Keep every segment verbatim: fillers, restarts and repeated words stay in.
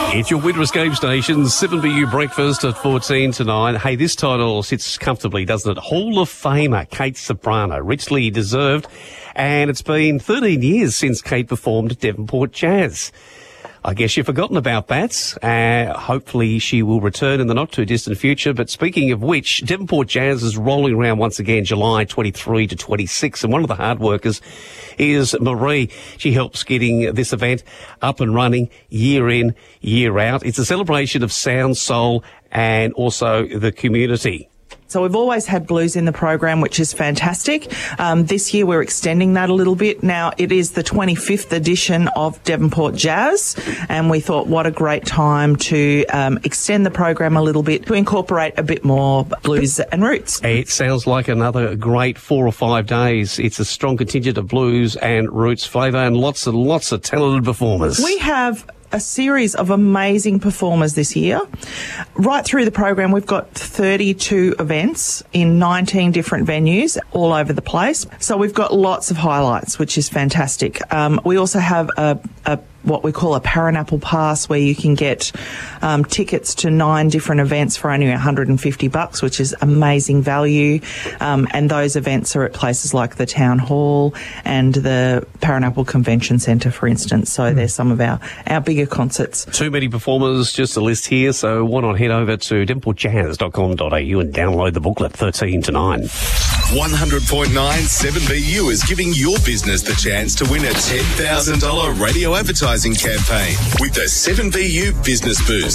It's your Winter Escape Station, seven B U breakfast at fourteen to nine. Hey, this title sits comfortably, doesn't it? Hall of Famer Kate Ceberano, richly deserved. And it's been thirteen years since Kate performed at Devonport Jazz. I guess you've forgotten about that. Uh, hopefully she will return in the not-too-distant future. But speaking of which, Devonport Jazz is rolling around once again July twenty-three to twenty-six. And one of the hard workers is Marie. She helps getting this event up and running year in, year out. It's a celebration of sound, soul, and also the community. So we've always had blues in the program, which is fantastic. Um, this year we're extending that a little bit. Now it is the twenty-fifth edition of Devonport Jazz, and we thought what a great time to um, extend the program a little bit to incorporate a bit more blues and roots. It sounds like another great four or five days. It's a strong contingent of blues and roots flavour and lots and lots of talented performers. We have a series of amazing performers this year. Right through the program, we've got thirty-two events in nineteen different venues all over the place. So we've got lots of highlights, which is fantastic. Um, we also have a, a what we call a Paranapple Pass, where you can get um, tickets to nine different events for only one hundred fifty bucks, which is amazing value. Um, and those events are at places like the Town Hall and the Paranapple Convention Centre, for instance. So mm. there's some of our, our bigger concerts. Too many performers, just a list here. So why not head over to devonport jazz dot com dot a u and download the booklet thirteen to nine. one hundred point nine seven B U is giving your business the chance to win a ten thousand dollars radio advertising campaign with the seven B U Business Boost.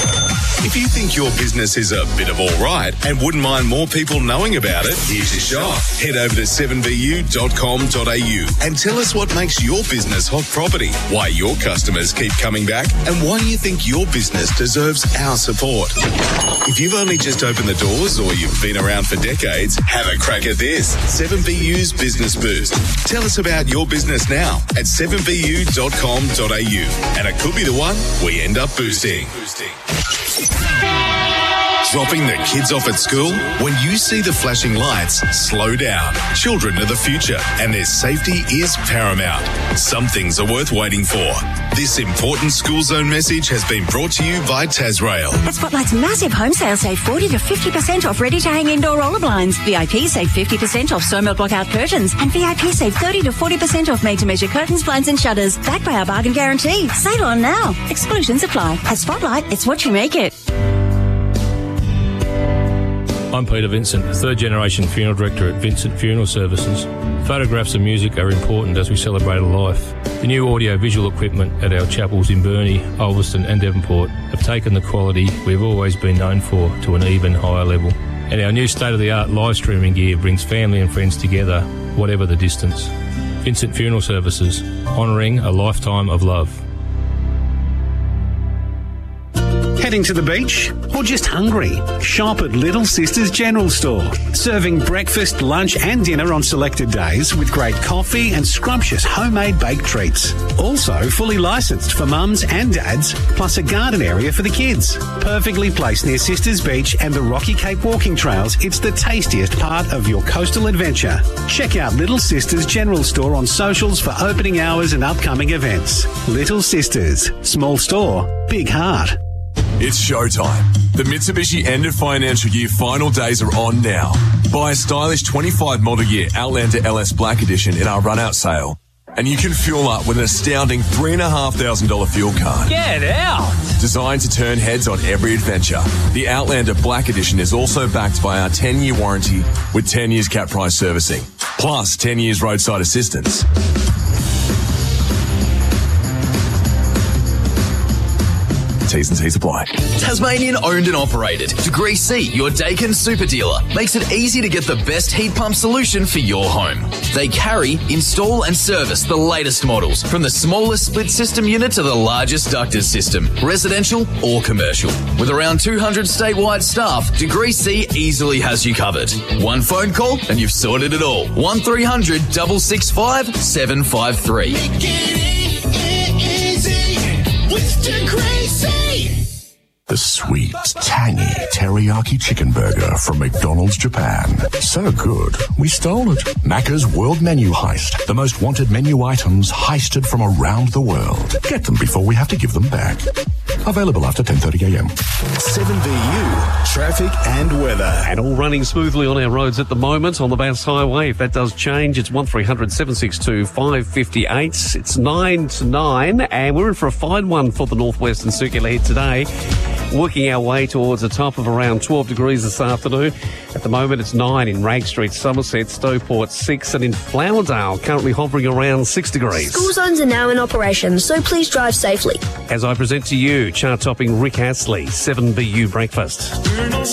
If you think your business is a bit of all right and wouldn't mind more people knowing about it, here's your shot. Head over to seven b u dot com dot a u and tell us what makes your business hot property, why your customers keep coming back, and why you think your business deserves our support. If you've only just opened the doors or you've been around for decades, have a crack at this. seven B U's Business Boost. Tell us about your business now at seven b u dot com dot a u, and it could be the one we end up boosting. Dropping the kids off at school? When you see the flashing lights, slow down. Children are the future, and their safety is paramount. Some things are worth waiting for. This important school zone message has been brought to you by Tasrail. At Spotlight's massive home sale, save forty to fifty percent off ready-to-hang indoor roller blinds. V I P save fifty percent off Sawmill blockout curtains. And V I P save thirty to forty percent off made-to-measure curtains, blinds and shutters. Backed by our bargain guarantee. Sale on now. Exclusions apply. At Spotlight, it's what you make it. I'm Peter Vincent, third generation funeral director at Vincent Funeral Services. Photographs and music are important as we celebrate a life. The new audio-visual equipment at our chapels in Burnie, Ulverston and Devonport have taken the quality we've always been known for to an even higher level. And our new state-of-the-art live streaming gear brings family and friends together, whatever the distance. Vincent Funeral Services, honouring a lifetime of love. Heading to the beach or just hungry? Shop at Little Sisters General Store. Serving breakfast, lunch and dinner on selected days with great coffee and scrumptious homemade baked treats. Also fully licensed for mums and dads, plus a garden area for the kids. Perfectly placed near Sisters Beach and the Rocky Cape walking trails, it's the tastiest part of your coastal adventure. Check out Little Sisters General Store on socials for opening hours and upcoming events. Little Sisters. Small store, big heart. It's showtime. The Mitsubishi end of financial year final days are on now. Buy a stylish twenty-five model year Outlander L S Black Edition in our run-out sale, and you can fuel up with an astounding three thousand five hundred dollars fuel card. Get out! Designed to turn heads on every adventure, the Outlander Black Edition is also backed by our ten-year warranty with ten years cap price servicing, plus ten years roadside assistance. T's and C's apply. Tasmanian owned and operated. Degree C, your Daikin super dealer, makes it easy to get the best heat pump solution for your home. They carry, install and service the latest models, from the smallest split system unit to the largest ducted system, residential or commercial. With around two hundred statewide staff, Degree C easily has you covered. One phone call and you've sorted it all. one three hundred, six six five, seven five three. Make it easy with Degree C. The sweet, tangy teriyaki chicken burger from McDonald's Japan. So good, we stole it. Macca's World Menu Heist. The most wanted menu items heisted from around the world. Get them before we have to give them back. Available after ten thirty a m. seven B U, traffic and weather. And all running smoothly on our roads at the moment on the Bass Highway. If that does change, it's one three hundred seven six two five five eight. It's nine to nine, and we're in for a fine one for the Northwestern Circular here today. Working our way towards a top of around twelve degrees this afternoon. At the moment, it's nine in Rag Street, Somerset, Stowport six, and in Flowerdale, currently hovering around six degrees. School zones are now in operation, so please drive safely. As I present to you, chart-topping Rick Astley, seven B U Breakfast.